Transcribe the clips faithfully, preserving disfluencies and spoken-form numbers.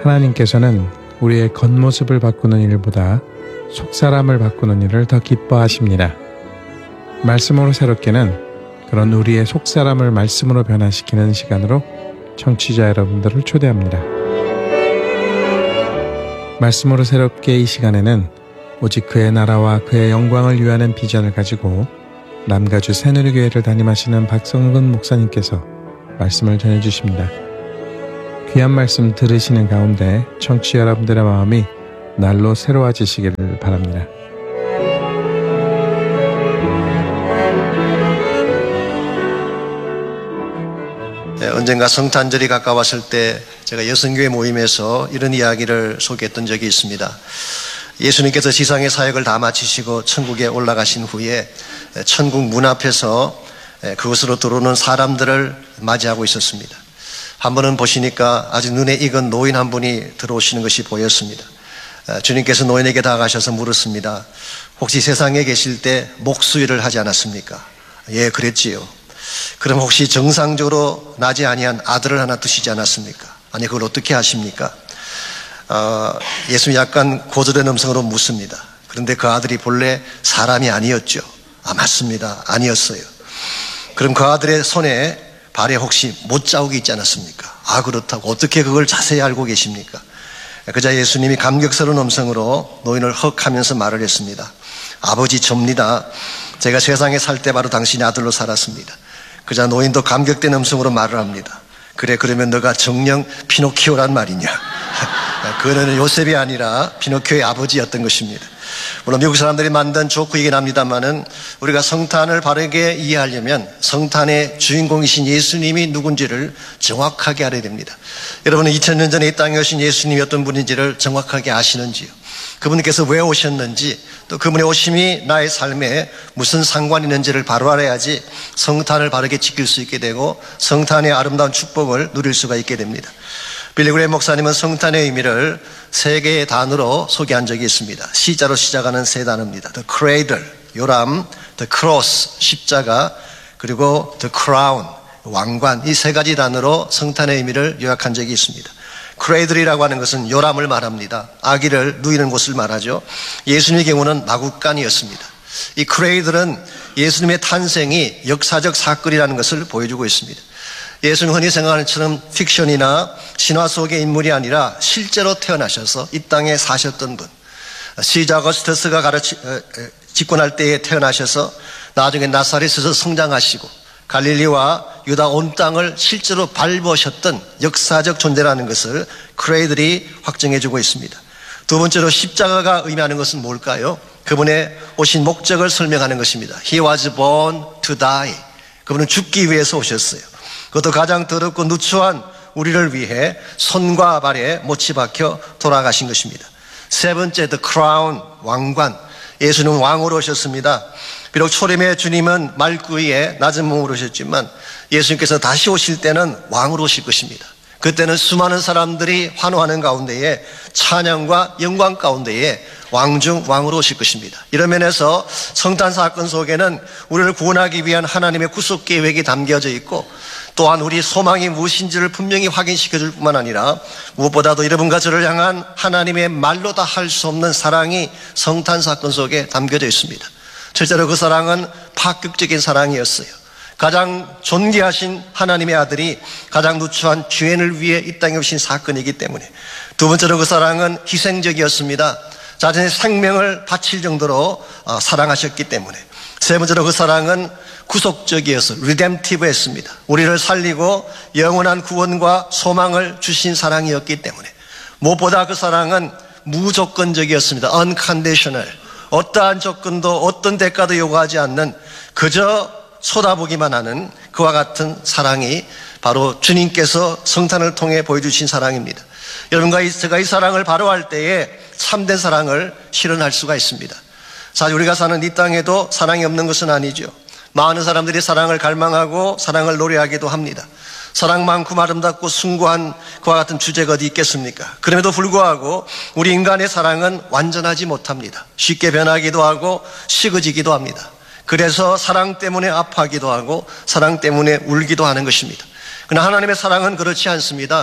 하나님께서는 우리의 겉모습을 바꾸는 일보다 속사람을 바꾸는 일을 더 기뻐하십니다. 말씀으로 새롭게는 그런 우리의 속사람을 말씀으로 변화시키는 시간으로 청취자 여러분들을 초대합니다. 말씀으로 새롭게 이 시간에는 오직 그의 나라와 그의 영광을 위하는 비전을 가지고 남가주 새누리교회를 담임하시는 박성근 목사님께서 말씀을 전해주십니다. 귀한 말씀 들으시는 가운데 청취자 여러분들의 마음이 날로 새로워지시기를 바랍니다. 네, 언젠가 성탄절이 가까웠을 때 제가 여성교회 모임에서 이런 이야기를 소개했던 적이 있습니다. 예수님께서 지상의 사역을 다 마치시고 천국에 올라가신 후에 천국 문 앞에서 그곳으로 들어오는 사람들을 맞이하고 있었습니다. 한 번은 보시니까 아주 눈에 익은 노인 한 분이 들어오시는 것이 보였습니다. 주님께서 노인에게 다가가셔서 물었습니다. 혹시 세상에 계실 때 목수일을 하지 않았습니까? 예, 그랬지요. 그럼 혹시 정상적으로 나지 아니한 아들을 하나 두시지 않았습니까? 아니, 그걸 어떻게 하십니까? 어, 예수님이 약간 고조된 음성으로 묻습니다. 그런데 그 아들이 본래 사람이 아니었죠. 아, 맞습니다. 아니었어요. 그럼 그 아들의 손에 발에 혹시 못자국이 있지 않았습니까? 아, 그렇다고. 어떻게 그걸 자세히 알고 계십니까? 그자 예수님이 감격스러운 음성으로 노인을 헉 하면서 말을 했습니다. 아버지, 접니다. 제가 세상에 살 때 바로 당신의 아들로 살았습니다. 그자 노인도 감격된 음성으로 말을 합니다. 그래, 그러면 너가 정령 피노키오란 말이냐? 그는 요셉이 아니라 피노키오의 아버지였던 것입니다. 물론 미국 사람들이 만든 조크이긴 합니다만은 우리가 성탄을 바르게 이해하려면 성탄의 주인공이신 예수님이 누군지를 정확하게 알아야 됩니다. 여러분은 이천 년 전에 이 땅에 오신 예수님이 어떤 분인지를 정확하게 아시는지요? 그분께서 왜 오셨는지, 또 그분의 오심이 나의 삶에 무슨 상관이 있는지를 바로 알아야지 성탄을 바르게 지킬 수 있게 되고 성탄의 아름다운 축복을 누릴 수가 있게 됩니다. 빌리 그레이엄 목사님은 성탄의 의미를 세 개의 단어로 소개한 적이 있습니다. C자로 시작하는 세 단어입니다. The cradle, 요람, the cross, 십자가, 그리고 the crown, 왕관, 이 세 가지 단어로 성탄의 의미를 요약한 적이 있습니다. cradle이라고 하는 것은 요람을 말합니다. 아기를 누이는 곳을 말하죠. 예수님의 경우는 마구간이었습니다. 이 cradle은 예수님의 탄생이 역사적 사건이라는 것을 보여주고 있습니다. 예수는 흔히 생각하는 것처럼 픽션이나 신화 속의 인물이 아니라 실제로 태어나셔서 이 땅에 사셨던 분. 시저 어거스터스가 가르치, 집권할 때에 태어나셔서 나중에 나사렛에서 성장하시고 갈릴리와 유다 온 땅을 실제로 밟으셨던 역사적 존재라는 것을 크레이들이 확정해주고 있습니다. 두 번째로 십자가가 의미하는 것은 뭘까요? 그분의 오신 목적을 설명하는 것입니다. He was born to die. 그분은 죽기 위해서 오셨어요. 그것도 가장 더럽고 누추한 우리를 위해 손과 발에 못이 박혀 돌아가신 것입니다. 세 번째, the crown, 왕관. 예수는 왕으로 오셨습니다. 비록 초림의 주님은 말구이에 낮은 몸으로 오셨지만 예수님께서 다시 오실 때는 왕으로 오실 것입니다. 그때는 수많은 사람들이 환호하는 가운데에 찬양과 영광 가운데에 왕중 왕으로 오실 것입니다. 이런 면에서 성탄 사건 속에는 우리를 구원하기 위한 하나님의 구속 계획이 담겨져 있고 또한 우리 소망이 무엇인지를 분명히 확인시켜 줄 뿐만 아니라 무엇보다도 여러분과 저를 향한 하나님의 말로 다 할 수 없는 사랑이 성탄 사건 속에 담겨져 있습니다. 실제로 그 사랑은 파격적인 사랑이었어요. 가장 존귀하신 하나님의 아들이 가장 누추한 죄인을 위해 이 땅에 오신 사건이기 때문에. 두 번째로 그 사랑은 희생적이었습니다. 자신의 생명을 바칠 정도로 사랑하셨기 때문에. 세 번째로 그 사랑은 구속적이어서 리뎀티브했습니다. 우리를 살리고 영원한 구원과 소망을 주신 사랑이었기 때문에. 무엇보다 그 사랑은 무조건적이었습니다. unconditional. 어떠한 조건도 어떤 대가도 요구하지 않는 그저 쳐다보기만 하는 그와 같은 사랑이 바로 주님께서 성탄을 통해 보여주신 사랑입니다. 여러분과 제가 이 사랑을 바로 할 때에 참된 사랑을 실현할 수가 있습니다. 사실 우리가 사는 이 땅에도 사랑이 없는 것은 아니죠. 많은 사람들이 사랑을 갈망하고 사랑을 노래하기도 합니다. 사랑만큼 아름답고 숭고한 그와 같은 주제가 어디 있겠습니까? 그럼에도 불구하고 우리 인간의 사랑은 완전하지 못합니다. 쉽게 변하기도 하고 식어지기도 합니다. 그래서 사랑 때문에 아파하기도 하고 사랑 때문에 울기도 하는 것입니다. 그러나 하나님의 사랑은 그렇지 않습니다.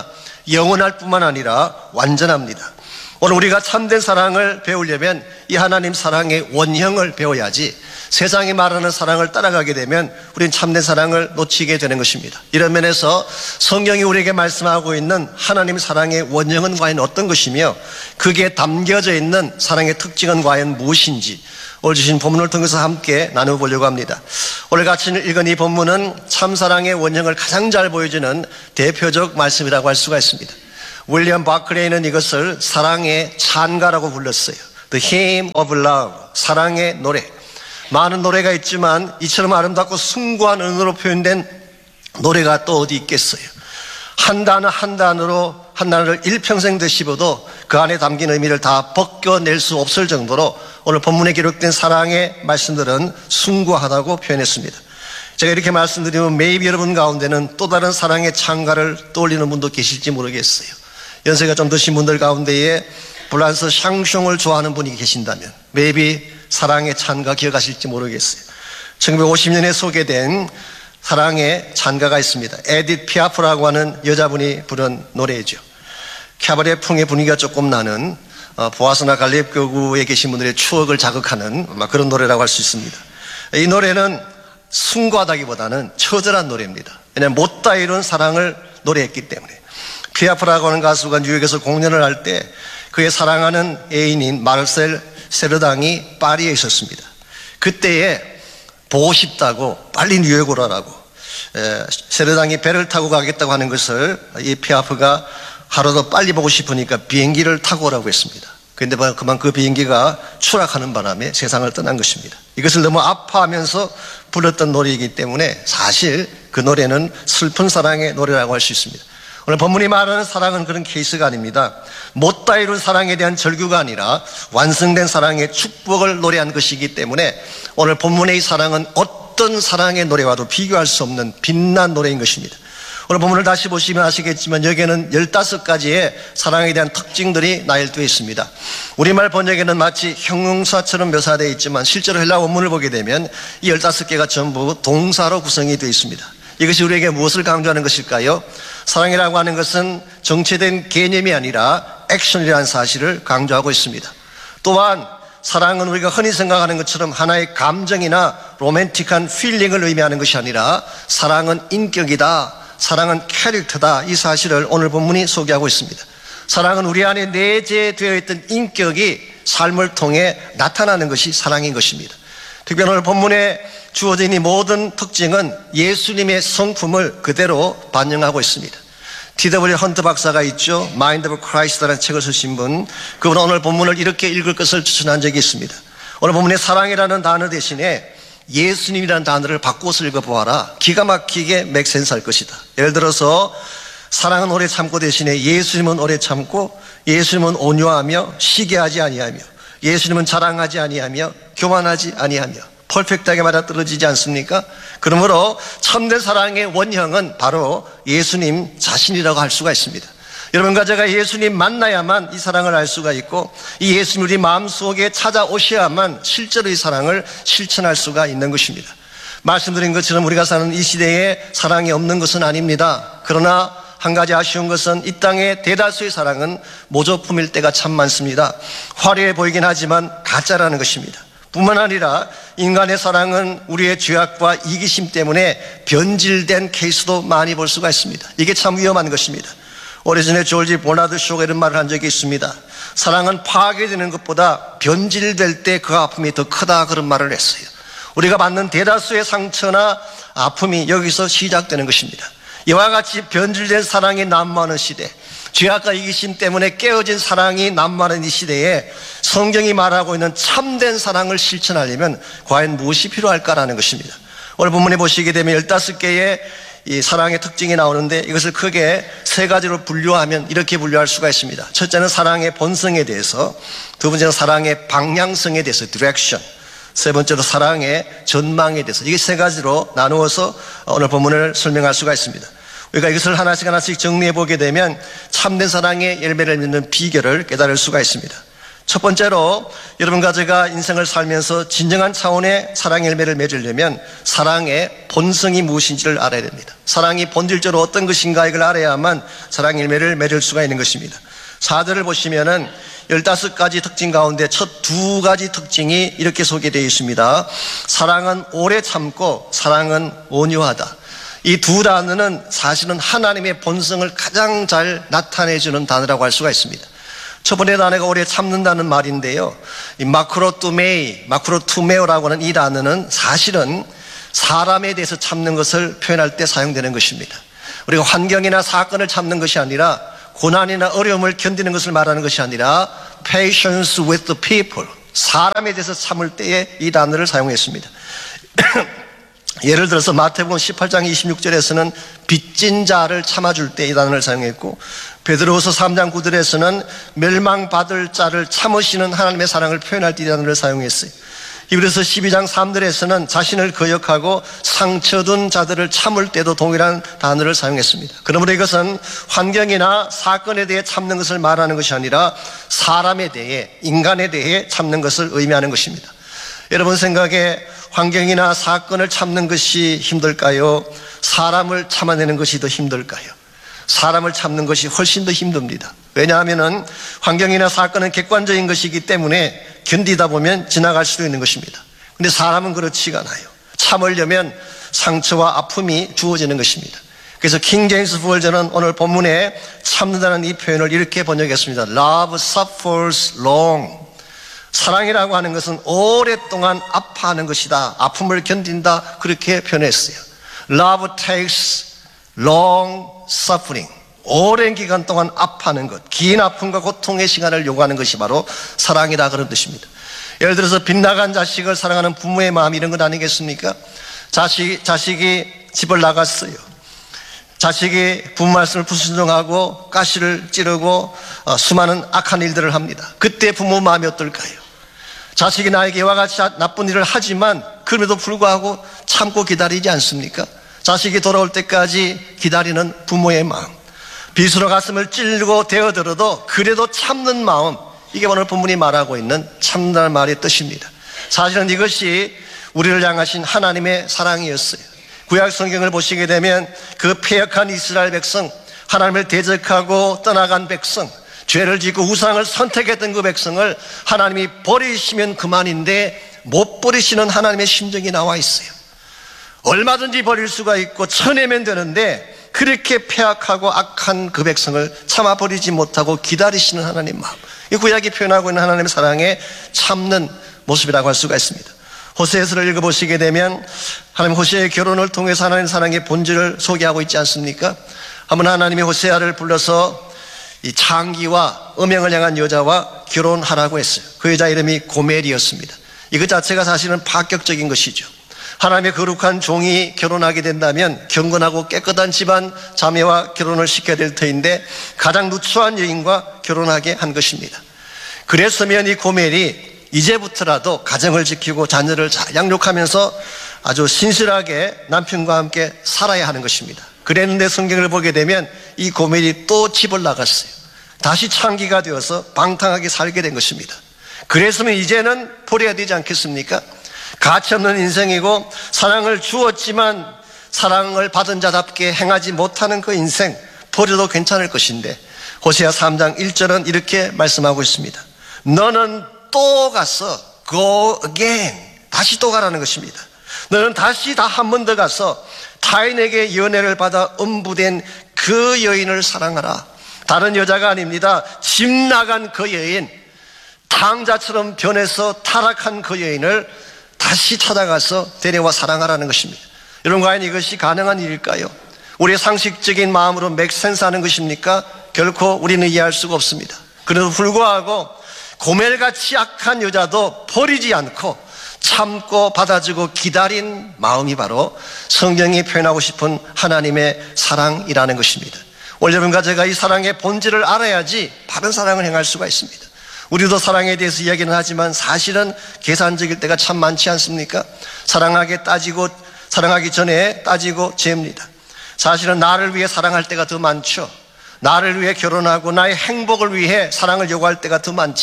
영원할 뿐만 아니라 완전합니다. 오늘 우리가 참된 사랑을 배우려면 이 하나님 사랑의 원형을 배워야지 세상이 말하는 사랑을 따라가게 되면 우린 참된 사랑을 놓치게 되는 것입니다. 이런 면에서 성경이 우리에게 말씀하고 있는 하나님 사랑의 원형은 과연 어떤 것이며 그게 담겨져 있는 사랑의 특징은 과연 무엇인지 오늘 주신 본문을 통해서 함께 나눠보려고 합니다. 오늘 같이 읽은 이 본문은 참사랑의 원형을 가장 잘 보여주는 대표적 말씀이라고 할 수가 있습니다. 윌리엄 바클레이는 이것을 사랑의 찬가라고 불렀어요. The hymn of love, 사랑의 노래. 많은 노래가 있지만 이처럼 아름답고 숭고한 은으로 표현된 노래가 또 어디 있겠어요. 한 단어 한 단어로 한 단어를 일평생 되씹어도 그 안에 담긴 의미를 다 벗겨낼 수 없을 정도로 오늘 본문에 기록된 사랑의 말씀들은 숭고하다고 표현했습니다. 제가 이렇게 말씀드리면 maybe 여러분 가운데는 또 다른 사랑의 찬가를 떠올리는 분도 계실지 모르겠어요. 연세가 좀 드신 분들 가운데에 프랑스 샹숑을 좋아하는 분이 계신다면 maybe 사랑의 찬가 기억하실지 모르겠어요. 천구백오십 년에 소개된 사랑의 찬가가 있습니다. 에디트 피아프라고 하는 여자분이 부른 노래죠. 캐바레 풍의 분위기가 조금 나는 보아스나 갈렙교구에 계신 분들의 추억을 자극하는 그런 노래라고 할 수 있습니다. 이 노래는 숭고하다기보다는 처절한 노래입니다. 왜냐하면 못다 이룬 사랑을 노래했기 때문에. 피아프라고 하는 가수가 뉴욕에서 공연을 할 때 그의 사랑하는 애인인 마르셀 세르당이 파리에 있었습니다. 그때에 보고 싶다고 빨리 뉴욕으로 오라고 세르당이 배를 타고 가겠다고 하는 것을 이 피아프가 하루 더 빨리 보고 싶으니까 비행기를 타고 오라고 했습니다. 그런데 그만 그 비행기가 추락하는 바람에 세상을 떠난 것입니다. 이것을 너무 아파하면서 불렀던 노래이기 때문에 사실 그 노래는 슬픈 사랑의 노래라고 할 수 있습니다. 오늘 본문이 말하는 사랑은 그런 케이스가 아닙니다. 못다 이룬 사랑에 대한 절규가 아니라 완성된 사랑의 축복을 노래한 것이기 때문에 오늘 본문의 이 사랑은 어떤 사랑의 노래와도 비교할 수 없는 빛난 노래인 것입니다. 오늘 본문을 다시 보시면 아시겠지만 여기에는 열다섯 가지의 사랑에 대한 특징들이 나열되어 있습니다. 우리말 번역에는 마치 형용사처럼 묘사되어 있지만 실제로 헬라 원문을 보게 되면 이 열다섯 개가 전부 동사로 구성이 되어 있습니다. 이것이 우리에게 무엇을 강조하는 것일까요? 사랑이라고 하는 것은 정체된 개념이 아니라 액션이라는 사실을 강조하고 있습니다. 또한 사랑은 우리가 흔히 생각하는 것처럼 하나의 감정이나 로맨틱한 필링을 의미하는 것이 아니라 사랑은 인격이다, 사랑은 캐릭터다, 이 사실을 오늘 본문이 소개하고 있습니다. 사랑은 우리 안에 내재되어 있던 인격이 삶을 통해 나타나는 것이 사랑인 것입니다. 특별히 오늘 본문에 주어진 이 모든 특징은 예수님의 성품을 그대로 반영하고 있습니다. 티 더블유 헌트 박사가 있죠. Mind of Christ라는 책을 쓰신 분, 그분은 오늘 본문을 이렇게 읽을 것을 추천한 적이 있습니다. 오늘 본문에 사랑이라는 단어 대신에 예수님이라는 단어를 바꿔서 읽어보아라. 기가 막히게 맥센스할 것이다. 예를 들어서 사랑은 오래 참고 대신에 예수님은 오래 참고, 예수님은 온유하며 시기하지 아니하며, 예수님은 자랑하지 아니하며 교만하지 아니하며, 퍼펙트하게 맞아떨어지지 않습니까? 그러므로 참된 사랑의 원형은 바로 예수님 자신이라고 할 수가 있습니다. 여러분과 제가 예수님 만나야만 이 사랑을 알 수가 있고, 이 예수님 우리 마음속에 찾아오셔야만 실제로 이 사랑을 실천할 수가 있는 것입니다. 말씀드린 것처럼 우리가 사는 이 시대에 사랑이 없는 것은 아닙니다. 그러나 한 가지 아쉬운 것은 이 땅의 대다수의 사랑은 모조품일 때가 참 많습니다. 화려해 보이긴 하지만 가짜라는 것입니다. 뿐만 아니라 인간의 사랑은 우리의 죄악과 이기심 때문에 변질된 케이스도 많이 볼 수가 있습니다. 이게 참 위험한 것입니다. 오래전에 조지 보나드 쇼가 이런 말을 한 적이 있습니다. 사랑은 파괴되는 것보다 변질될 때 그 아픔이 더 크다, 그런 말을 했어요. 우리가 받는 대다수의 상처나 아픔이 여기서 시작되는 것입니다. 이와 같이 변질된 사랑이 난무하는 시대, 죄악과 이기심 때문에 깨어진 사랑이 난무하는 이 시대에 성경이 말하고 있는 참된 사랑을 실천하려면 과연 무엇이 필요할까라는 것입니다. 오늘 본문에 보시게 되면 열다섯 개의 이 사랑의 특징이 나오는데 이것을 크게 세 가지로 분류하면 이렇게 분류할 수가 있습니다. 첫째는 사랑의 본성에 대해서, 두 번째는 사랑의 방향성에 대해서 direction, 세 번째로 사랑의 전망에 대해서, 이게 세 가지로 나누어서 오늘 본문을 설명할 수가 있습니다. 우리가 이것을 하나씩 하나씩 정리해 보게 되면 참된 사랑의 열매를 맺는 비결을 깨달을 수가 있습니다. 첫 번째로 여러분과 제가 인생을 살면서 진정한 차원의 사랑의 열매를 맺으려면 사랑의 본성이 무엇인지를 알아야 됩니다. 사랑이 본질적으로 어떤 것인가 이걸 알아야만 사랑의 열매를 맺을 수가 있는 것입니다. 사 절을 보시면은 열다섯 가지 특징 가운데 첫 두 가지 특징이 이렇게 소개되어 있습니다. 사랑은 오래 참고 사랑은 온유하다. 이 두 단어는 사실은 하나님의 본성을 가장 잘 나타내주는 단어라고 할 수가 있습니다. 첫 번째 단어가 오래 참는다는 말인데요. 이 마크로투메이, 마크로투메오라고 하는 이 단어는 사실은 사람에 대해서 참는 것을 표현할 때 사용되는 것입니다. 우리가 환경이나 사건을 참는 것이 아니라 고난이나 어려움을 견디는 것을 말하는 것이 아니라 patience with the people, 사람에 대해서 참을 때에 이 단어를 사용했습니다. 예를 들어서 마태복음 십팔 장 이십육 절에서는 빚진 자를 참아줄 때 이 단어를 사용했고, 베드로후서 삼 장 구 절에서는 멸망받을 자를 참으시는 하나님의 사랑을 표현할 때 이 단어를 사용했어요. 히브리서 십이 장 삼 절에서는 자신을 거역하고 상처둔 자들을 참을 때도 동일한 단어를 사용했습니다. 그러므로 이것은 환경이나 사건에 대해 참는 것을 말하는 것이 아니라 사람에 대해, 인간에 대해 참는 것을 의미하는 것입니다. 여러분 생각에 환경이나 사건을 참는 것이 힘들까요? 사람을 참아내는 것이 더 힘들까요? 사람을 참는 것이 훨씬 더 힘듭니다. 왜냐하면 환경이나 사건은 객관적인 것이기 때문에 견디다 보면 지나갈 수도 있는 것입니다. 그런데 사람은 그렇지가 않아요. 참으려면 상처와 아픔이 주어지는 것입니다. 그래서 킹 제임스 버전은 오늘 본문에 참는다는 이 표현을 이렇게 번역했습니다. Love suffers long. 사랑이라고 하는 것은 오랫동안 아파하는 것이다. 아픔을 견딘다. 그렇게 표현했어요. Love takes long suffering. 오랜 기간 동안 아파하는 것, 긴 아픔과 고통의 시간을 요구하는 것이 바로 사랑이다 그런 뜻입니다. 예를 들어서 빗나간 자식을 사랑하는 부모의 마음 이런 것 아니겠습니까? 자식, 자식이 집을 나갔어요. 자식이 부모 말씀을 불순종하고 가시를 찌르고 어, 수많은 악한 일들을 합니다. 그때 부모 마음이 어떨까요? 자식이 나에게 이와 같이 나쁜 일을 하지만 그럼에도 불구하고 참고 기다리지 않습니까? 자식이 돌아올 때까지 기다리는 부모의 마음, 빗으로 가슴을 찔고 대어들어도 그래도 참는 마음, 이게 오늘 본문이 말하고 있는 참다는 말의 뜻입니다. 사실은 이것이 우리를 향하신 하나님의 사랑이었어요. 구약 성경을 보시게 되면 그 패역한 이스라엘 백성, 하나님을 대적하고 떠나간 백성, 죄를 짓고 우상을 선택했던 그 백성을 하나님이 버리시면 그만인데 못 버리시는 하나님의 심정이 나와 있어요. 얼마든지 버릴 수가 있고 쳐내면 되는데 그렇게 패악하고 악한 그 백성을 참아 버리지 못하고 기다리시는 하나님 마음, 이 구약이 표현하고 있는 하나님의 사랑에 참는 모습이라고 할 수가 있습니다. 호세아서를 읽어보시게 되면 하나님 호세아의 결혼을 통해서 하나님의 사랑의 본질을 소개하고 있지 않습니까? 한번 하나님이 호세아를 불러서 이 창기와 음행을 향한 여자와 결혼하라고 했어요. 그 여자 이름이 고멜이었습니다. 이것 자체가 사실은 파격적인 것이죠. 하나님의 거룩한 종이 결혼하게 된다면 경건하고 깨끗한 집안 자매와 결혼을 시켜야 될 터인데 가장 누추한 여인과 결혼하게 한 것입니다. 그랬으면 이 고멜이 이제부터라도 가정을 지키고 자녀를 잘 양육하면서 아주 신실하게 남편과 함께 살아야 하는 것입니다. 그랬는데 성경을 보게 되면 이 고멜이 또 집을 나갔어요. 다시 창기가 되어서 방탕하게 살게 된 것입니다. 그랬으면 이제는 버려야 되지 않겠습니까? 가치없는 인생이고 사랑을 주었지만 사랑을 받은 자답게 행하지 못하는 그 인생 버려도 괜찮을 것인데 호세아 삼 장 일 절은 이렇게 말씀하고 있습니다. 너는 또 가서 go again, 다시 또 가라는 것입니다. 너는 다시 다 한 번 더 가서 타인에게 연애를 받아 음부된 그 여인을 사랑하라. 다른 여자가 아닙니다. 집 나간 그 여인, 탕자처럼 변해서 타락한 그 여인을 다시 찾아가서 데려와 사랑하라는 것입니다. 여러분, 과연 이것이 가능한 일일까요? 우리의 상식적인 마음으로 맥센스 하는 것입니까? 결코 우리는 이해할 수가 없습니다. 그래도 불구하고 고멜같이 악한 여자도 버리지 않고 참고 받아주고 기다린 마음이 바로 성경이 표현하고 싶은 하나님의 사랑이라는 것입니다. 오늘 여러분과 제가 이 사랑의 본질을 알아야지 바른 사랑을 행할 수가 있습니다. 우리도 사랑에 대해서 이야기는 하지만 사실은 계산적일 때가 참 많지 않습니까? 사랑하게 따지고 사랑하기 전에 따지고 잽니다. 사실은 나를 위해 사랑할 때가 더 많죠. 나를 위해 결혼하고 나의 행복을 위해 사랑을 요구할 때가 더 많지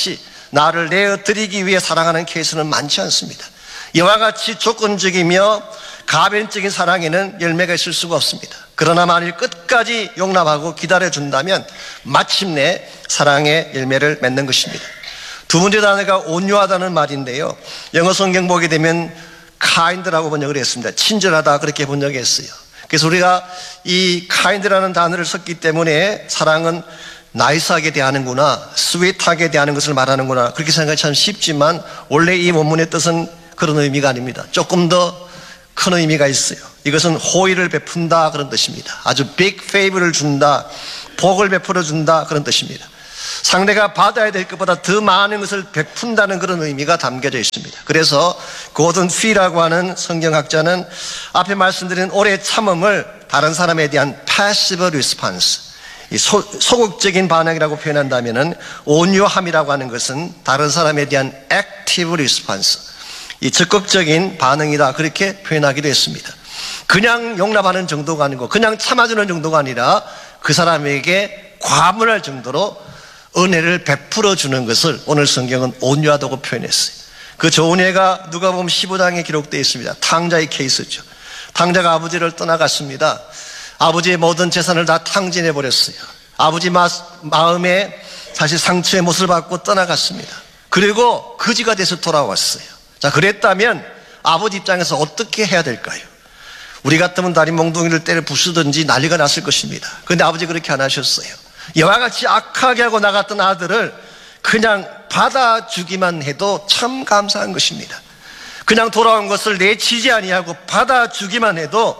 나를 내어드리기 위해 사랑하는 케이스는 많지 않습니다. 이와 같이 조건적이며 가변적인 사랑에는 열매가 있을 수가 없습니다. 그러나 만일 끝까지 용납하고 기다려준다면 마침내 사랑의 열매를 맺는 것입니다. 두 번째 단어가 온유하다는 말인데요, 영어 성경 보게 되면 kind라고 번역을 했습니다. 친절하다 그렇게 번역했어요. 그래서 우리가 이 kind라는 단어를 썼기 때문에 사랑은 나이스하게 대하는구나, 스윗하게 대하는 것을 말하는구나 그렇게 생각이 참 쉽지만 원래 이 원문의 뜻은 그런 의미가 아닙니다. 조금 더 큰 의미가 있어요. 이것은 호의를 베푼다 그런 뜻입니다. 아주 빅 페이버를 준다, 복을 베풀어 준다 그런 뜻입니다. 상대가 받아야 될 것보다 더 많은 것을 베푼다는 그런 의미가 담겨져 있습니다. 그래서 고든 피라고 하는 성경학자는 앞에 말씀드린 오래 참음을 다른 사람에 대한 passive response, 이 소, 소극적인 반응이라고 표현한다면은 온유함이라고 하는 것은 다른 사람에 대한 active response, 이 적극적인 반응이다 그렇게 표현하기도 했습니다. 그냥 용납하는 정도가 아니고 그냥 참아주는 정도가 아니라 그 사람에게 과분할 정도로 은혜를 베풀어 주는 것을 오늘 성경은 온유하다고 표현했어요. 그 좋은 예가 누가복음 십오 장에 기록되어 있습니다. 탕자의 케이스죠. 탕자가 아버지를 떠나갔습니다. 아버지의 모든 재산을 다 탕진해 버렸어요. 아버지 마, 마음에 사실 상처의 못을 받고 떠나갔습니다. 그리고 거지가 돼서 돌아왔어요. 자, 그랬다면 아버지 입장에서 어떻게 해야 될까요? 우리 같으면 다리 몽둥이를 때려 부수든지 난리가 났을 것입니다. 그런데 아버지 그렇게 안 하셨어요. 이와 같이 악하게 하고 나갔던 아들을 그냥 받아주기만 해도 참 감사한 것입니다. 그냥 돌아온 것을 내치지 아니하고 받아주기만 해도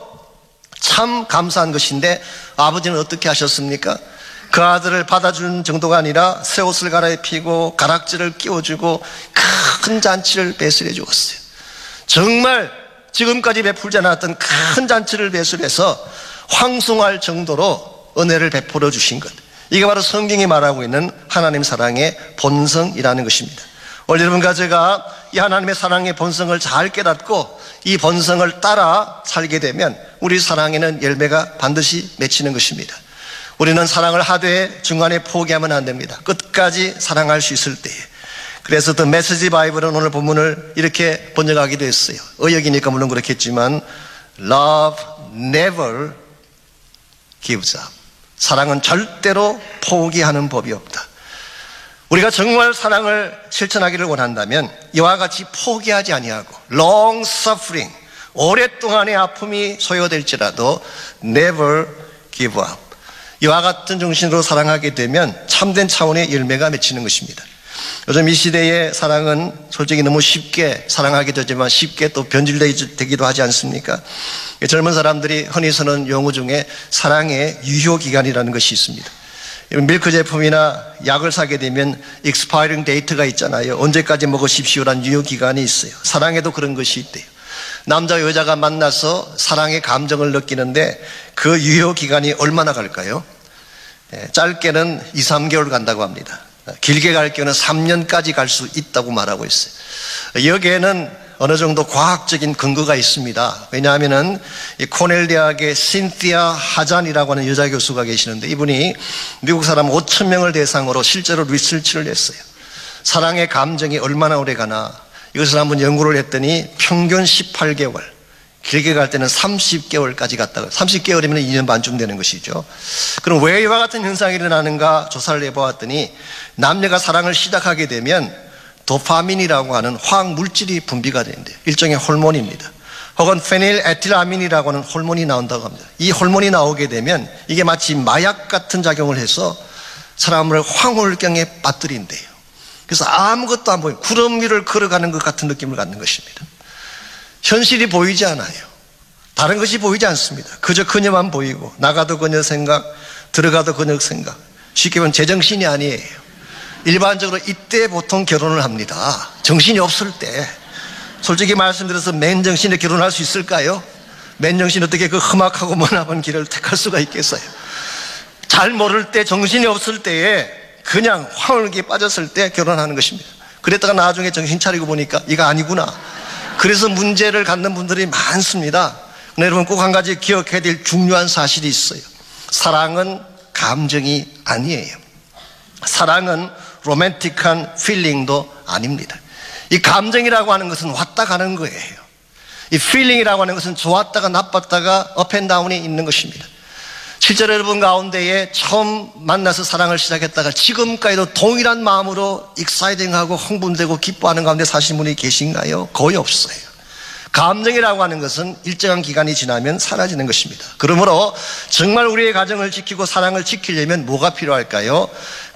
참 감사한 것인데 아버지는 어떻게 하셨습니까? 그 아들을 받아준 정도가 아니라 새 옷을 갈아입히고 가락지를 끼워주고 큰 잔치를 배설해 주었어요. 정말 지금까지 베풀지 않았던 큰 잔치를 배설해서 황송할 정도로 은혜를 베풀어 주신 것, 이게 바로 성경이 말하고 있는 하나님 사랑의 본성이라는 것입니다. 오늘 여러분과 제가 이 하나님의 사랑의 본성을 잘 깨닫고 이 본성을 따라 살게 되면 우리 사랑에는 열매가 반드시 맺히는 것입니다. 우리는 사랑을 하되 중간에 포기하면 안 됩니다. 끝까지 사랑할 수 있을 때에. 그래서 The Message Bible은 오늘 본문을 이렇게 번역하기도 했어요. 의역이니까 물론 그렇겠지만 Love never gives up. 사랑은 절대로 포기하는 법이 없다. 우리가 정말 사랑을 실천하기를 원한다면 이와 같이 포기하지 아니하고 long suffering, 오랫동안의 아픔이 소요될지라도 never give up, 이와 같은 정신으로 사랑하게 되면 참된 차원의 열매가 맺히는 것입니다. 요즘 이 시대의 사랑은 솔직히 너무 쉽게 사랑하게 되지만 쉽게 또 변질되기도 하지 않습니까? 젊은 사람들이 흔히 쓰는 용어 중에 사랑의 유효기간이라는 것이 있습니다. 밀크 제품이나 약을 사게 되면 expiring date가 있잖아요. 언제까지 먹으십시오라는 유효기간이 있어요. 사랑에도 그런 것이 있대요. 남자 여자가 만나서 사랑의 감정을 느끼는데 그 유효기간이 얼마나 갈까요? 짧게는 이, 삼 개월 간다고 합니다. 길게 갈 경우는 삼 년까지 갈 수 있다고 말하고 있어요. 여기에는 어느 정도 과학적인 근거가 있습니다. 왜냐하면은 이 코넬 대학의 신티아 하잔이라고 하는 여자 교수가 계시는데 이분이 미국 사람 오천 명을 대상으로 실제로 리서치를 했어요. 사랑의 감정이 얼마나 오래 가나 이것을 한번 연구를 했더니 평균 십팔 개월, 길게 갈 때는 삼십 개월까지 갔다가 삼십 개월이면 이 년 반쯤 되는 것이죠. 그럼 왜 이와 같은 현상이 일어나는가 조사를 해보았더니 남녀가 사랑을 시작하게 되면 도파민이라고 하는 화학 물질이 분비가 되는데요. 일종의 호르몬입니다. 혹은 페닐에틸아민이라고 하는 호르몬이 나온다고 합니다. 이 호르몬이 나오게 되면 이게 마치 마약 같은 작용을 해서 사람을 황홀경에 빠뜨린대요. 그래서 아무것도 안 보이고 구름 위를 걸어가는 것 같은 느낌을 갖는 것입니다. 현실이 보이지 않아요. 다른 것이 보이지 않습니다. 그저 그녀만 보이고 나가도 그녀 생각, 들어가도 그녀 생각. 쉽게 보면 제정신이 아니에요. 일반적으로 이때 보통 결혼을 합니다. 정신이 없을 때. 솔직히 말씀드려서 맨정신에 결혼할 수 있을까요? 맨정신 어떻게 그 험악하고 머나먼 길을 택할 수가 있겠어요? 잘 모를 때, 정신이 없을 때에 그냥 황홀기에 빠졌을 때 결혼하는 것입니다. 그랬다가 나중에 정신 차리고 보니까 이거 아니구나. 그래서 문제를 갖는 분들이 많습니다. 근데 여러분 꼭 한 가지 기억해야 될 중요한 사실이 있어요. 사랑은 감정이 아니에요. 사랑은 로맨틱한 필링도 아닙니다. 이 감정이라고 하는 것은 왔다 가는 거예요. 이 필링이라고 하는 것은 좋았다가 나빴다가 업앤다운이 있는 것입니다. 실제로 여러분 가운데에 처음 만나서 사랑을 시작했다가 지금까지도 동일한 마음으로 익사이딩하고 흥분되고 기뻐하는 가운데 사신 분이 계신가요? 거의 없어요. 감정이라고 하는 것은 일정한 기간이 지나면 사라지는 것입니다. 그러므로 정말 우리의 가정을 지키고 사랑을 지키려면 뭐가 필요할까요?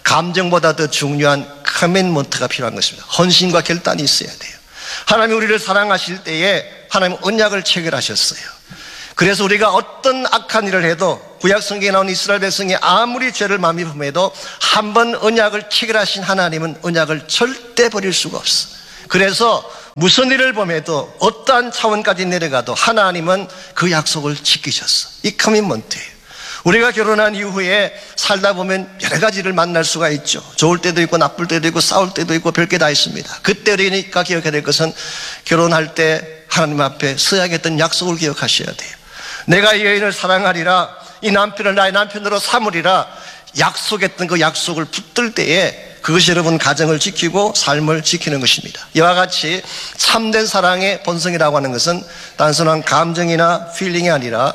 감정보다 더 중요한 커밋먼트가 필요한 것입니다. 헌신과 결단이 있어야 돼요. 하나님이 우리를 사랑하실 때에 하나님은 언약을 체결하셨어요. 그래서 우리가 어떤 악한 일을 해도 구약 성경에 나온 이스라엘 백성이 아무리 죄를 마음에 품어도 한 번 언약을 체결하신 하나님은 언약을 절대 버릴 수가 없어. 그래서 무슨 일을 범해도 어떠한 차원까지 내려가도 하나님은 그 약속을 지키셨어. 이 커밋먼트예요. 우리가 결혼한 이후에 살다 보면 여러 가지를 만날 수가 있죠. 좋을 때도 있고 나쁠 때도 있고 싸울 때도 있고 별게 다 있습니다. 그때 우리가 기억해야 될 것은 결혼할 때 하나님 앞에 서약했던 약속을 기억하셔야 돼요. 내가 이 여인을 사랑하리라, 이 남편을 나의 남편으로 삼으리라 약속했던 그 약속을 붙들 때에 그것이 여러분 가정을 지키고 삶을 지키는 것입니다. 이와 같이 참된 사랑의 본성이라고 하는 것은 단순한 감정이나 필링이 아니라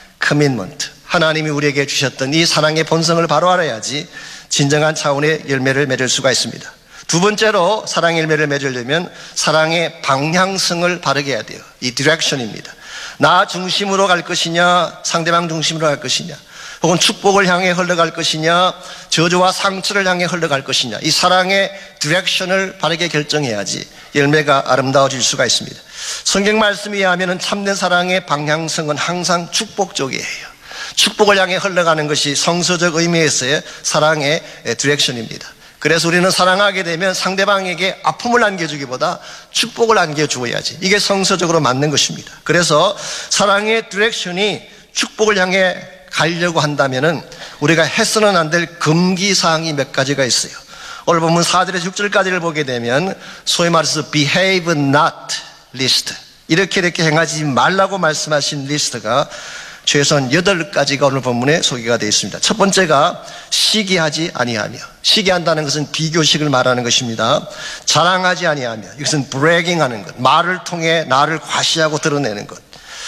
커밋먼트, 하나님이 우리에게 주셨던 이 사랑의 본성을 바로 알아야지 진정한 차원의 열매를 맺을 수가 있습니다. 두 번째로 사랑의 열매를 맺으려면 사랑의 방향성을 바르게 해야 돼요. 이 디렉션입니다. 나 중심으로 갈 것이냐, 상대방 중심으로 갈 것이냐, 혹은 축복을 향해 흘러갈 것이냐, 저주와 상처를 향해 흘러갈 것이냐, 이 사랑의 디렉션을 바르게 결정해야지 열매가 아름다워질 수가 있습니다. 성경 말씀에 의하면 참된 사랑의 방향성은 항상 축복 쪽이에요. 축복을 향해 흘러가는 것이 성서적 의미에서의 사랑의 디렉션입니다. 그래서 우리는 사랑하게 되면 상대방에게 아픔을 안겨주기보다 축복을 안겨주어야지. 이게 성서적으로 맞는 것입니다. 그래서 사랑의 디렉션이 축복을 향해 가려고 한다면은 우리가 해서는 안 될 금기사항이 몇 가지가 있어요. 오늘 보면 사 절에서 육 절까지를 보게 되면 소위 말해서 behave not list, 이렇게 이렇게 행하지 말라고 말씀하신 리스트가 최소한 여덟 가지가 오늘 본문에 소개가 되어 있습니다. 첫 번째가 시기하지 아니하며, 시기한다는 것은 비교식을 말하는 것입니다. 자랑하지 아니하며, 이것은 bragging 하는 것, 말을 통해 나를 과시하고 드러내는 것.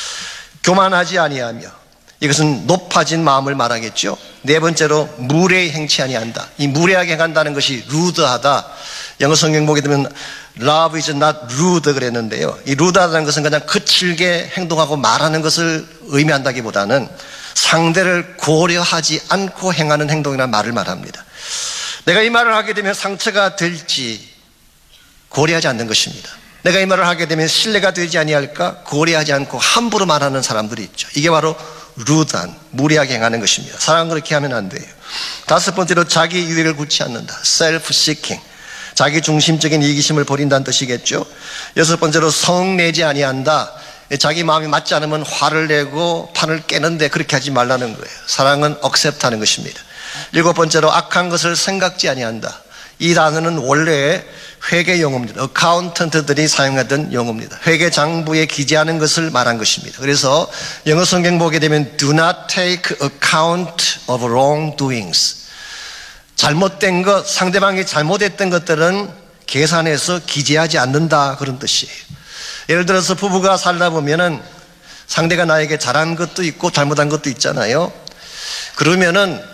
교만하지 아니하며, 이것은 높아진 마음을 말하겠죠. 네 번째로 무례히 행치 아니한다. 이 무례하게 행한다는 것이 rude하다. 영어 성경 보게 되면 Love is not rude 그랬는데요. 이 rude하다는 것은 그냥 거칠게 행동하고 말하는 것을 의미한다기보다는 상대를 고려하지 않고 행하는 행동이라는 말을 말합니다. 내가 이 말을 하게 되면 상처가 될지 고려하지 않는 것입니다. 내가 이 말을 하게 되면 신뢰가 되지 아니할까 고려하지 않고 함부로 말하는 사람들이 있죠. 이게 바로 rude한, 무례하게 행하는 것입니다. 사랑은 그렇게 하면 안 돼요. 다섯 번째로 자기 유익을 굳지 않는다. self-seeking, 자기 중심적인 이기심을 버린다는 뜻이겠죠. 여섯 번째로 성내지 아니한다. 자기 마음이 맞지 않으면 화를 내고 판을 깨는데 그렇게 하지 말라는 거예요. 사랑은 accept하는 것입니다. 일곱 번째로 악한 것을 생각지 아니한다. 이 단어는 원래 회계 용어입니다. 어카운턴트들이 사용하던 용어입니다. 회계 장부에 기재하는 것을 말한 것입니다. 그래서 영어 성경 보게 되면 do not take account of wrongdoings, 잘못된 것, 상대방이 잘못했던 것들은 계산해서 기재하지 않는다, 그런 뜻이에요. 예를 들어서 부부가 살다 보면은 상대가 나에게 잘한 것도 있고 잘못한 것도 있잖아요. 그러면은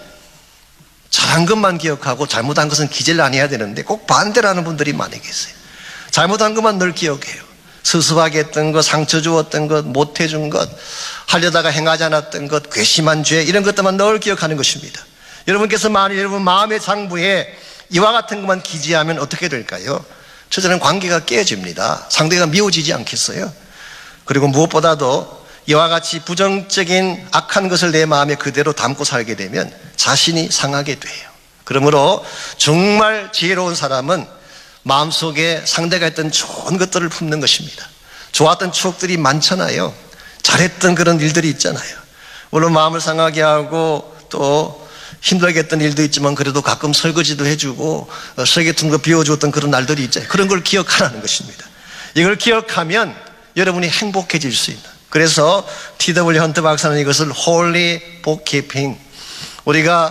잘한 것만 기억하고 잘못한 것은 기재를 안 해야 되는데 꼭 반대로 하는 분들이 많이 계세요. 잘못한 것만 늘 기억해요. 스스하게 했던 것, 상처 주었던 것, 못해준 것, 하려다가 행하지 않았던 것, 괘씸한 죄, 이런 것들만 늘 기억하는 것입니다. 여러분께서 만일 여러분 마음의 장부에 이와 같은 것만 기재하면 어떻게 될까요? 첫째는 관계가 깨집니다. 상대가 미워지지 않겠어요? 그리고 무엇보다도 이와 같이 부정적인 악한 것을 내 마음에 그대로 담고 살게 되면 자신이 상하게 돼요. 그러므로 정말 지혜로운 사람은 마음속에 상대가 했던 좋은 것들을 품는 것입니다. 좋았던 추억들이 많잖아요. 잘했던 그런 일들이 있잖아요. 물론 마음을 상하게 하고 또 힘들게 했던 일도 있지만 그래도 가끔 설거지도 해주고 설계 같은 거 비워주었던 그런 날들이 있잖아요. 그런 걸 기억하라는 것입니다. 이걸 기억하면 여러분이 행복해질 수 있는, 그래서 티 더블유 헌트 박사는 이것을 Holy Bookkeeping, 우리가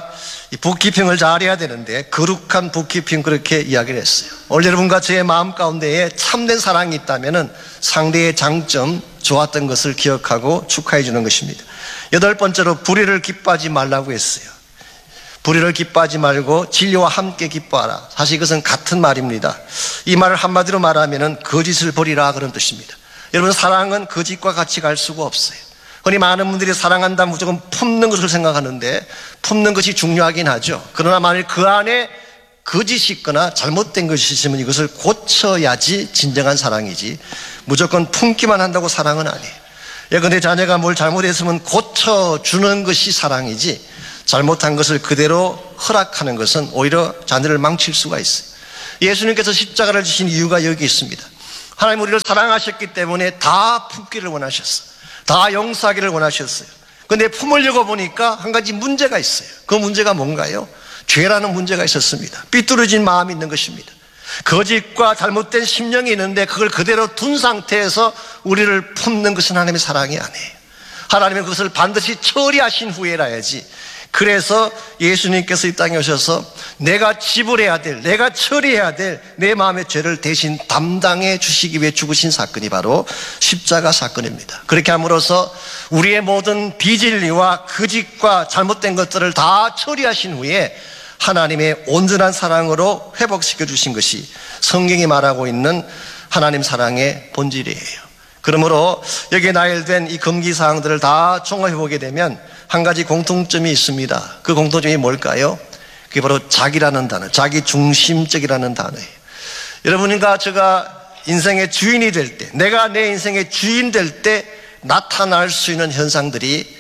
이 북키핑을 잘해야 되는데 거룩한 북키핑 그렇게 이야기를 했어요. 오늘 여러분과 저의 마음 가운데에 참된 사랑이 있다면 상대의 장점, 좋았던 것을 기억하고 축하해 주는 것입니다. 여덟 번째로 불의를 기뻐하지 말라고 했어요. 불의를 기뻐하지 말고 진리와 함께 기뻐하라. 사실 이것은 같은 말입니다. 이 말을 한마디로 말하면 거짓을 버리라 그런 뜻입니다. 여러분, 사랑은 거짓과 같이 갈 수가 없어요. 흔히 많은 분들이 사랑한다 무조건 품는 것을 생각하는데 품는 것이 중요하긴 하죠. 그러나 만일 그 안에 거짓이 있거나 잘못된 것이 있으면 이것을 고쳐야지 진정한 사랑이지 무조건 품기만 한다고 사랑은 아니에요. 예컨대 자녀가 뭘 잘못했으면 고쳐주는 것이 사랑이지 잘못한 것을 그대로 허락하는 것은 오히려 자녀를 망칠 수가 있어요. 예수님께서 십자가를 지신 이유가 여기 있습니다. 하나님 우리를 사랑하셨기 때문에 다 품기를 원하셨어요. 다 용서하기를 원하셨어요. 그런데 품으려고 보니까 한 가지 문제가 있어요. 그 문제가 뭔가요? 죄라는 문제가 있었습니다. 삐뚤어진 마음이 있는 것입니다. 거짓과 잘못된 심령이 있는데 그걸 그대로 둔 상태에서 우리를 품는 것은 하나님의 사랑이 아니에요. 하나님은 그것을 반드시 처리하신 후에라야지. 그래서 예수님께서 이 땅에 오셔서 내가 지불해야 될, 내가 처리해야 될 내 마음의 죄를 대신 담당해 주시기 위해 죽으신 사건이 바로 십자가 사건입니다. 그렇게 함으로써 우리의 모든 비진리와 거짓과 잘못된 것들을 다 처리하신 후에 하나님의 온전한 사랑으로 회복시켜 주신 것이 성경이 말하고 있는 하나님 사랑의 본질이에요. 그러므로 여기에 나열된 이 금기사항들을 다 종합해 보게 되면 한 가지 공통점이 있습니다. 그 공통점이 뭘까요? 그게 바로 자기라는 단어, 자기 중심적이라는 단어예요. 여러분과 제가 인생의 주인이 될 때, 내가 내 인생의 주인 될 때 나타날 수 있는 현상들이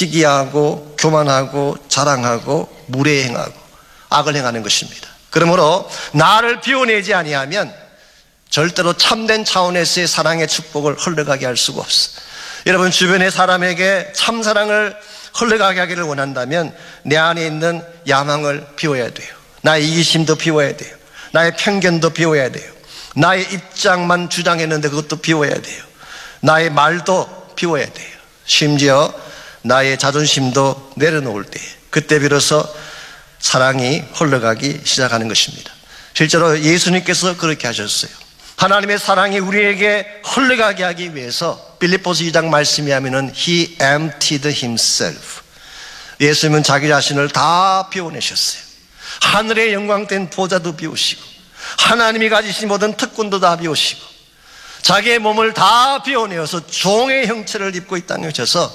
시기하고 교만하고 자랑하고 무례행하고 악을 행하는 것입니다. 그러므로 나를 비워내지 아니하면 절대로 참된 차원에서의 사랑의 축복을 흘러가게 할 수가 없어. 여러분 주변의 사람에게 참사랑을 흘러가게 하기를 원한다면 내 안에 있는 야망을 비워야 돼요. 나의 이기심도 비워야 돼요. 나의 편견도 비워야 돼요. 나의 입장만 주장했는데 그것도 비워야 돼요. 나의 말도 비워야 돼요. 심지어 나의 자존심도 내려놓을 때 그때 비로소 사랑이 흘러가기 시작하는 것입니다. 실제로 예수님께서 그렇게 하셨어요. 하나님의 사랑이 우리에게 흘러가게 하기 위해서 빌립보서 이 장 말씀이 하면은 He emptied himself. 예수님은 자기 자신을 다 비워내셨어요. 하늘의 영광된 보좌도 비우시고 하나님이 가지신 모든 특권도 다 비우시고 자기의 몸을 다 비워내어서 종의 형체를 입고 이 땅에 오셔서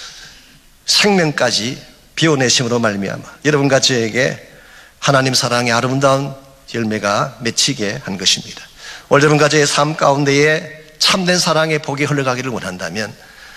생명까지 비워내심으로 말미암아 여러분과 저에게 하나님 사랑의 아름다운 열매가 맺히게 한 것입니다. 오늘 여러분과 저의 삶 가운데에 참된 사랑의 복이 흘러가기를 원한다면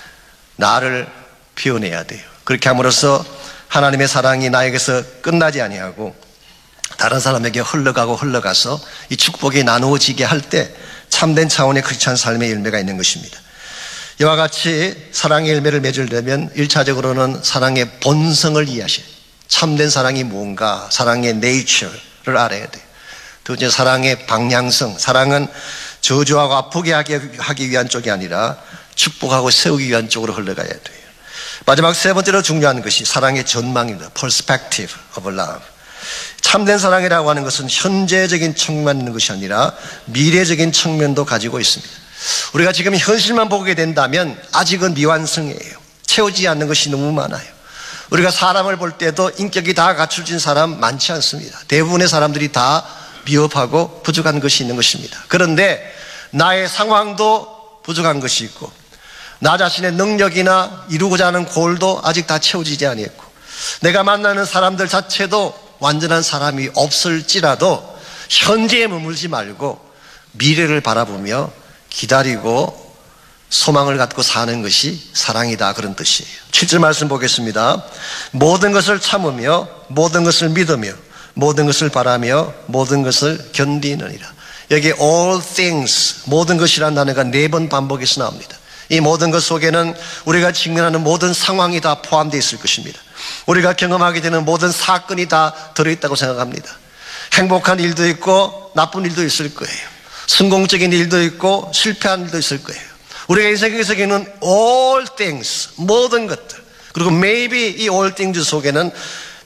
나를 비워내야 돼요. 그렇게 함으로써 하나님의 사랑이 나에게서 끝나지 아니하고 다른 사람에게 흘러가고 흘러가서 이 축복이 나누어지게 할 때 참된 차원의 크리스찬 삶의 열매가 있는 것입니다. 이와 같이 사랑의 열매를 맺으려면 일 차적으로는 사랑의 본성을 이해하셔야 돼요. 참된 사랑이 뭔가, 사랑의 네이처를 알아야 돼요. 두 번째 사랑의 방향성, 사랑은 저주하고 아프게 하기 위한 쪽이 아니라 축복하고 세우기 위한 쪽으로 흘러가야 돼요. 마지막 세 번째로 중요한 것이 사랑의 전망입니다. Perspective of love. 참된 사랑이라고 하는 것은 현재적인 측면만 있는 것이 아니라 미래적인 측면도 가지고 있습니다. 우리가 지금 현실만 보게 된다면 아직은 미완성이에요. 채우지 않는 것이 너무 많아요. 우리가 사람을 볼 때도 인격이 다 갖춰진 사람 많지 않습니다. 대부분의 사람들이 다 미흡하고 부족한 것이 있는 것입니다. 그런데 나의 상황도 부족한 것이 있고 나 자신의 능력이나 이루고자 하는 골도 아직 다 채워지지 아니했고 내가 만나는 사람들 자체도 완전한 사람이 없을지라도 현재에 머물지 말고 미래를 바라보며 기다리고 소망을 갖고 사는 것이 사랑이다 그런 뜻이에요. 칠 절 말씀 보겠습니다. 모든 것을 참으며 모든 것을 믿으며 모든 것을 바라며 모든 것을 견디느니라. 여기 all things 모든 것이라는 단어가 네 번 반복해서 나옵니다. 이 모든 것 속에는 우리가 직면하는 모든 상황이 다 포함되어 있을 것입니다. 우리가 경험하게 되는 모든 사건이 다 들어있다고 생각합니다. 행복한 일도 있고 나쁜 일도 있을 거예요. 성공적인 일도 있고 실패한 일도 있을 거예요. 우리가 인생에서 겪는 all things 모든 것들 그리고 maybe 이 all things 속에는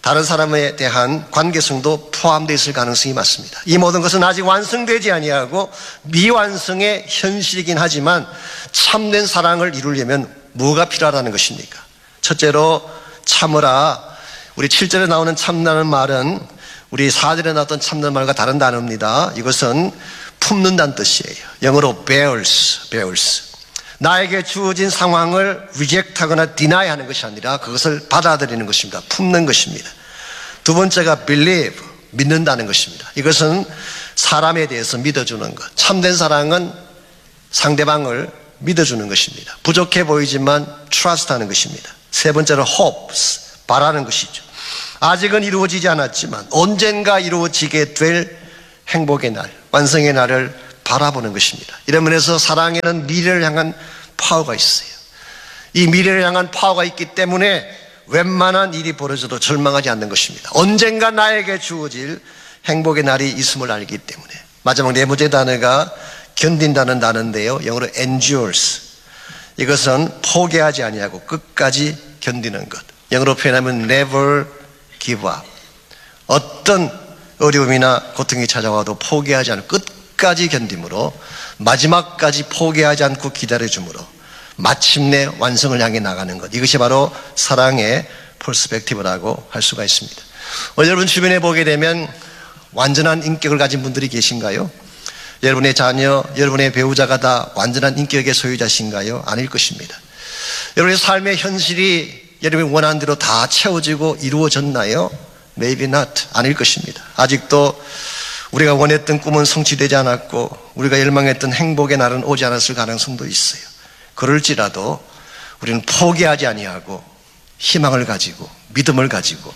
다른 사람에 대한 관계성도 포함되어 있을 가능성이 많습니다. 이 모든 것은 아직 완성되지 아니하고 미완성의 현실이긴 하지만 참된 사랑을 이루려면 뭐가 필요하다는 것입니까? 첫째로 참으라. 우리 칠 절에 나오는 참다는 말은 우리 사 절에 나왔던 참다는 말과 다른 단어입니다. 이것은 품는다는 뜻이에요. 영어로 bears, bears. 나에게 주어진 상황을 reject하거나 deny 하는 것이 아니라 그것을 받아들이는 것입니다. 품는 것입니다. 두 번째가 believe, 믿는다는 것입니다. 이것은 사람에 대해서 믿어주는 것. 참된 사랑은 상대방을 믿어주는 것입니다. 부족해 보이지만 trust하는 것입니다. 세 번째로 hopes, 바라는 것이죠. 아직은 이루어지지 않았지만 언젠가 이루어지게 될 행복의 날, 완성의 날을 바라보는 것입니다. 이런 면에서 사랑에는 미래를 향한 파워가 있어요. 이 미래를 향한 파워가 있기 때문에 웬만한 일이 벌어져도 절망하지 않는 것입니다. 언젠가 나에게 주어질 행복의 날이 있음을 알기 때문에. 마지막 네 번째 단어가 견딘다는 단어인데요. 영어로 endures. 이것은 포기하지 아니하고 끝까지 견디는 것. 영어로 표현하면 never give up. 어떤 어려움이나 고통이 찾아와도 포기하지 않고 끝까지 견딤으로 마지막까지 포기하지 않고 기다려줌으로 마침내 완성을 향해 나가는 것. 이것이 바로 사랑의 퍼스펙티브라고 할 수가 있습니다. 오늘 여러분 주변에 보게 되면 완전한 인격을 가진 분들이 계신가요? 여러분의 자녀, 여러분의 배우자가 다 완전한 인격의 소유자신가요? 아닐 것입니다. 여러분의 삶의 현실이 여러분이 원하는 대로 다 채워지고 이루어졌나요? Maybe not. 아닐 것입니다. 아직도 우리가 원했던 꿈은 성취되지 않았고 우리가 열망했던 행복의 날은 오지 않았을 가능성도 있어요. 그럴지라도 우리는 포기하지 아니하고 희망을 가지고 믿음을 가지고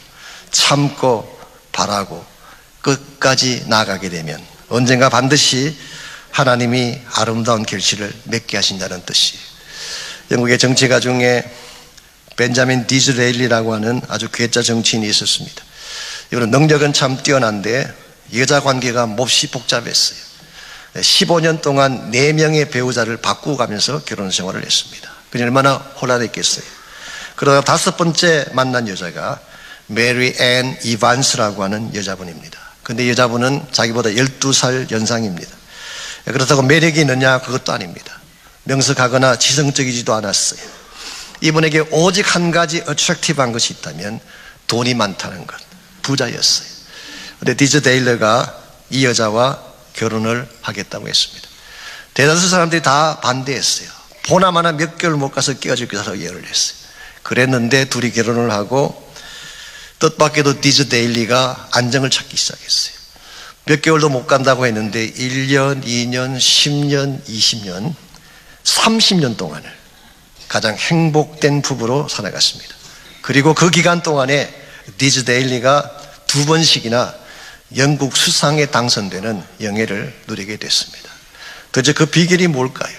참고 바라고 끝까지 나아가게 되면 언젠가 반드시 하나님이 아름다운 결실을 맺게 하신다는 뜻이에요. 영국의 정치가 중에 벤자민 디즈레일리라고 하는 아주 괴짜 정치인이 있었습니다. 이분은 능력은 참 뛰어난데 여자 관계가 몹시 복잡했어요. 십오 년 동안 네 명의 배우자를 바꾸고 가면서 결혼 생활을 했습니다. 그냥 얼마나 혼란했겠어요. 그러다 다섯 번째 만난 여자가 메리 앤 이반스라고 하는 여자분입니다. 그런데 여자분은 자기보다 열두 살 연상입니다. 그렇다고 매력이 있느냐? 그것도 아닙니다. 명석하거나 지성적이지도 않았어요. 이분에게 오직 한 가지 어트랙티브한 것이 있다면 돈이 많다는 것. 부자였어요. 그런데 디즈데일러가 이 여자와 결혼을 하겠다고 했습니다. 대다수 사람들이 다 반대했어요. 보나마나 몇 개월 못 가서 깨어질 것이라고 예언을 했어요. 그랬는데 둘이 결혼을 하고 뜻밖에도 디즈데일리가 안정을 찾기 시작했어요. 몇 개월도 못 간다고 했는데 일 년, 이 년, 십 년, 이십 년, 삼십 년 동안을 가장 행복된 부부로 살아갔습니다. 그리고 그 기간 동안에 디즈데일리가 두 번씩이나 영국 수상에 당선되는 영예를 누리게 됐습니다. 도대체 그 비결이 뭘까요?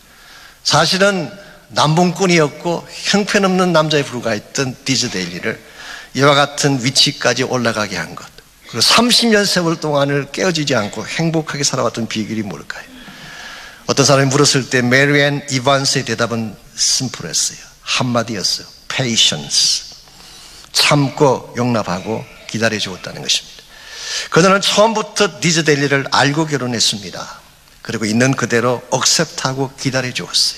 사실은 남봉꾼이었고 형편없는 남자에 불과했던 디즈데일리를 이와 같은 위치까지 올라가게 한 것, 그리고 삼십 년 세월 동안을 깨어지지 않고 행복하게 살아왔던 비결이 뭘까요? 어떤 사람이 물었을 때 메리 앤 이반스의 대답은 심플했어요. 한마디였어요. Patience. 참고 용납하고 기다려주었다는 것입니다. 그들은 처음부터 디즈데일리를 알고 결혼했습니다. 그리고 있는 그대로 억셉트하고 기다려주었어요.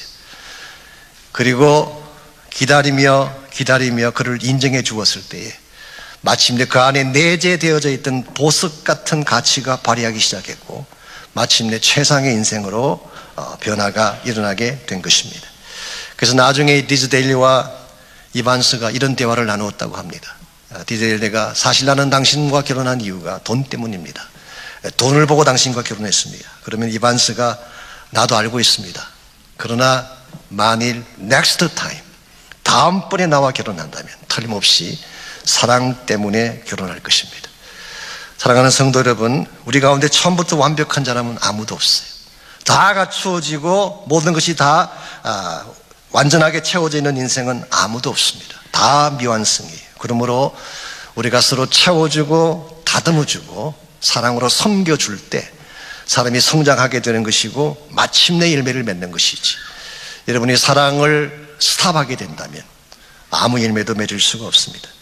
그리고 기다리며 기다리며 그를 인정해 주었을 때에 마침내 그 안에 내재되어져 있던 보석 같은 가치가 발휘하기 시작했고 마침내 최상의 인생으로 변화가 일어나게 된 것입니다. 그래서 나중에 디즈데일리와 이반스가 이런 대화를 나누었다고 합니다. 디즈데일리가 사실 나는 당신과 결혼한 이유가 돈 때문입니다. 돈을 보고 당신과 결혼했습니다. 그러면 이반스가 나도 알고 있습니다. 그러나 만일 next time 다음번에 나와 결혼한다면 틀림없이 사랑 때문에 결혼할 것입니다. 사랑하는 성도 여러분, 우리 가운데 처음부터 완벽한 사람은 아무도 없어요. 다 갖추어지고 모든 것이 다 아, 완전하게 채워져 있는 인생은 아무도 없습니다. 다 미완성이에요. 그러므로 우리가 서로 채워주고 다듬어주고 사랑으로 섬겨줄 때 사람이 성장하게 되는 것이고 마침내 열매를 맺는 것이지, 여러분이 사랑을 스탑하게 된다면 아무 열매도 맺을 수가 없습니다.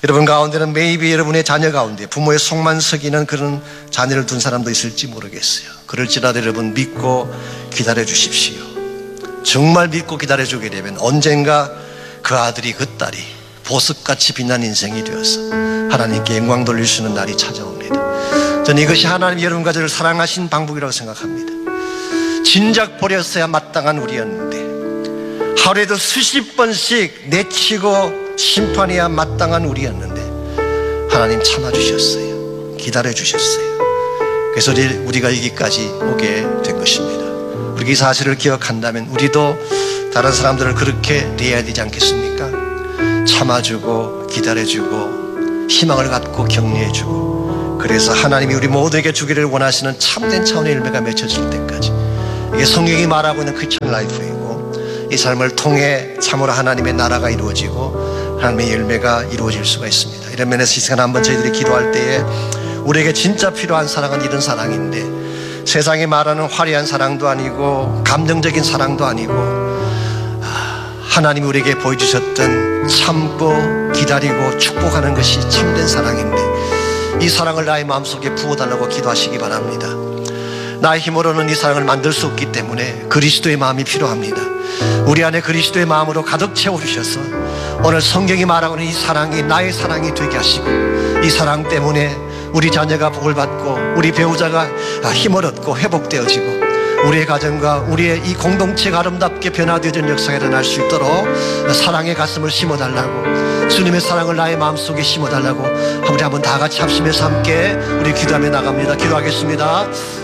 여러분 가운데는 maybe 여러분의 자녀 가운데 부모의 속만 썩이는 그런 자녀를 둔 사람도 있을지 모르겠어요. 그럴지라도 여러분 믿고 기다려 주십시오. 정말 믿고 기다려 주게 되면 언젠가 그 아들이 그 딸이 보석같이 빛난 인생이 되어서 하나님께 영광 돌릴 수 있는 날이 찾아옵니다. 저는 이것이 하나님 여러분과 저를 사랑하신 방법이라고 생각합니다. 진작 버렸어야 마땅한 우리였는데, 하루에도 수십 번씩 내치고 심판해야 마땅한 우리였는데 하나님 참아주셨어요. 기다려주셨어요. 그래서 우리가 여기까지 오게 된 것입니다. 우리가 이 사실을 기억한다면 우리도 다른 사람들을 그렇게 대해야 되지 않겠습니까? 참아주고 기다려주고 희망을 갖고 격려해주고, 그래서 하나님이 우리 모두에게 주기를 원하시는 참된 차원의 열매가 맺혀질 때까지, 이게 성경이 말하고 있는 크리스천 라이프이고, 이 삶을 통해 참으로 하나님의 나라가 이루어지고 하나님의 열매가 이루어질 수가 있습니다. 이런 면에서 이 시간 한번 저희들이 기도할 때에 우리에게 진짜 필요한 사랑은 이런 사랑인데, 세상이 말하는 화려한 사랑도 아니고 감정적인 사랑도 아니고 하나님이 우리에게 보여주셨던 참고 기다리고 축복하는 것이 참된 사랑인데, 이 사랑을 나의 마음속에 부어달라고 기도하시기 바랍니다. 나의 힘으로는 이 사랑을 만들 수 없기 때문에 그리스도의 마음이 필요합니다. 우리 안에 그리스도의 마음으로 가득 채워주셔서 오늘 성경이 말하고 있는 이 사랑이 나의 사랑이 되게 하시고, 이 사랑 때문에 우리 자녀가 복을 받고 우리 배우자가 힘을 얻고 회복되어지고 우리의 가정과 우리의 이 공동체가 아름답게 변화되어지는 역사가 일어날 수 있도록 사랑의 가슴을 심어달라고, 주님의 사랑을 나의 마음속에 심어달라고 우리 한번 다 같이 합심해서 함께 우리 기도하며 나갑니다. 기도하겠습니다.